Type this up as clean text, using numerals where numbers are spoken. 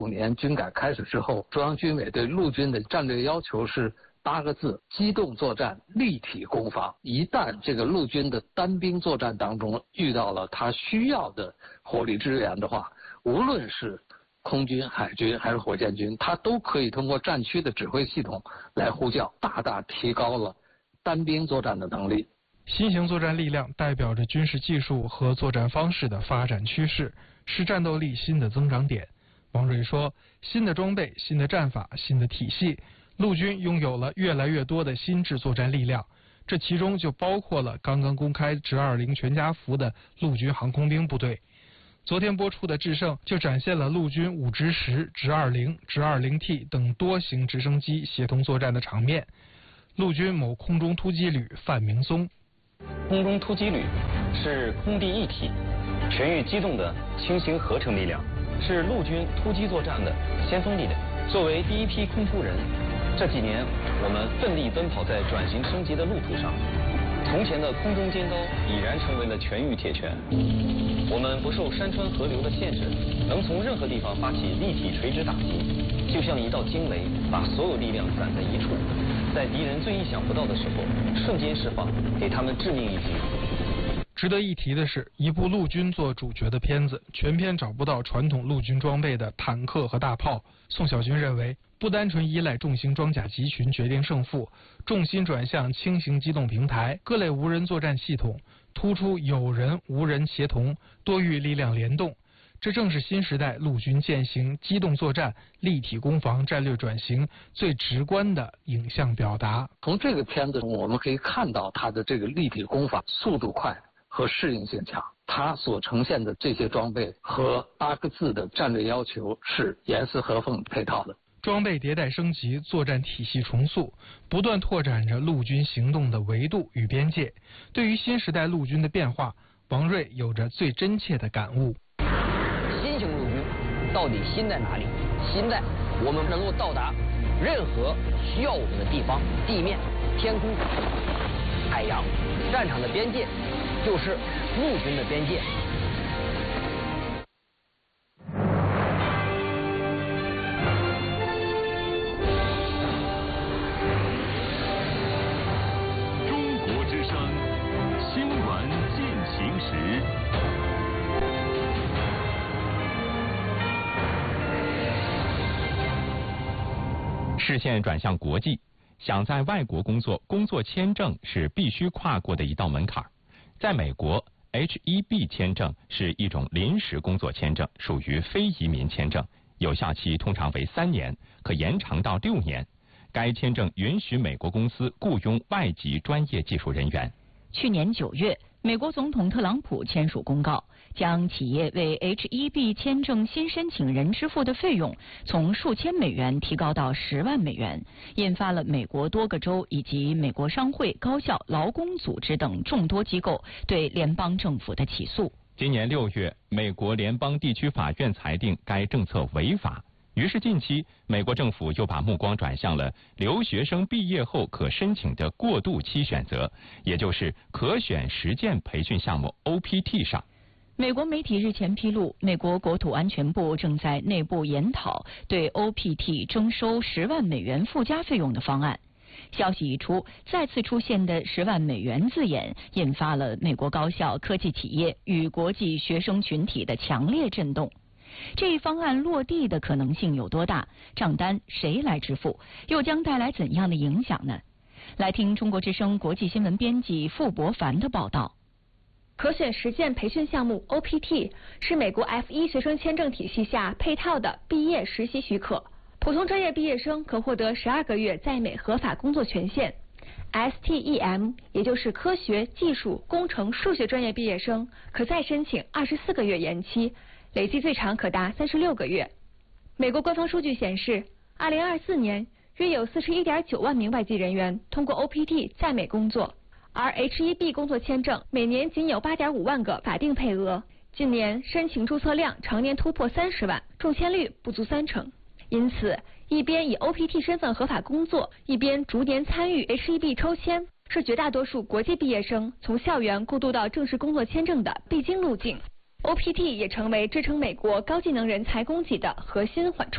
5年军改开始之后，中央军委对陆军的战略要求是8个字：机动作战，立体攻防。一旦这个陆军的单兵作战当中遇到了他需要的火力支援的话，无论是空军、海军还是火箭军，它都可以通过战区的指挥系统来呼叫，大大提高了单兵作战的能力。 新型作战力量代表着军事技术和作战方式的发展趋势，是战斗力新的增长点。王瑞说，新的装备、新的战法、新的体系，陆军拥有了越来越多的新质作战力量，这其中就包括了刚刚公开直20全家福的陆军航空兵部队。昨天播出的《制胜》就展现了陆军5直10、直20、直20T 等多型直升机协同作战的场面。陆军某空中突击旅范明松， 空中突击旅是空地一体、全域机动的轻型合成力量，是陆军突击作战的先锋力量。作为第一批空突人，这几年我们奋力奔跑在转型升级的路途上。从前的空中尖刀已然成为了全域铁拳。我们不受山川河流的限制，能从任何地方发起立体垂直打击，就像一道惊雷，把所有力量攒在一处，在敌人最意想不到的时候瞬间释放，给他们致命一击。 值得一提的是，一部陆军做主角的片子，全片找不到传统陆军装备的坦克和大炮。宋小军认为，不单纯依赖重型装甲集群决定胜负，重心转向轻型机动平台、各类无人作战系统，突出有人无人协同、多域力量联动。这正是新时代陆军践行机动作战、立体攻防战略转型最直观的影像表达。 从这个片子中，我们可以看到它的这个立体攻防速度快和适应性强，它所呈现的这些装备和8个字的战略要求是严丝合缝配套的。 装备迭代升级，作战体系重塑，不断拓展着陆军行动的维度与边界。对于新时代陆军的变化，王瑞有着最真切的感悟。 新型陆军到底新在哪里？新在我们能够到达任何需要我们的地方，地面、天空、海洋，战场的边界就是陆军的边界。 中国之声，新闻进行时。 视线转向国际，想在外国工作，工作签证是必须跨过的一道门槛。在美国 ，H-1B 签证是一种临时工作签证，属于非移民签证，有效期通常为3年，可延长到6年。该签证允许美国公司雇佣外籍专业技术人员。 去年9月，美国总统特朗普签署公告，将企业为 H-1B 签证新申请人支付的费用从数千美元提高到10万美元，引发了美国多个州以及美国商会、高校、劳工组织等众多机构对联邦政府的起诉。 今年6月，美国联邦地区法院裁定该政策违法。于是近期，美国政府又把目光转向了留学生毕业后可申请的过渡期选择，也就是可选实践培训项目 OPT 上。 美国媒体日前披露，美国国土安全部正在内部研讨对 OPT 征收10万美元附加费用的方案。消息一出，再次出现的10万美元字眼，引发了美国高校、科技企业与国际学生群体的强烈震动。这一方案落地的可能性有多大？账单谁来支付？又将带来怎样的影响呢？来听中国之声国际新闻编辑傅博凡的报道。 可选实践培训项目 OPT 是美国 F1 学生签证体系下配套的毕业实习许可，普通专业毕业生可获得12个月在美合法工作权限。STEM 也就是科学、技术、工程、数学专业毕业生可再申请24个月延期，累计最长可达36个月。美国官方数据显示，2024年约有41.9万名外籍人员通过 OPT 在美工作，而 H-1B 工作签证每年仅有8.5万个法定配额，近年申请注册量常年突破30万，中签率不足30%。因此，一边以 OPT 身份合法工作，一边逐年参与 H-1B 抽签，是绝大多数国际毕业生从校园过渡到正式工作签证的必经路径。OPT 也成为支撑美国高技能人才供给的核心缓冲。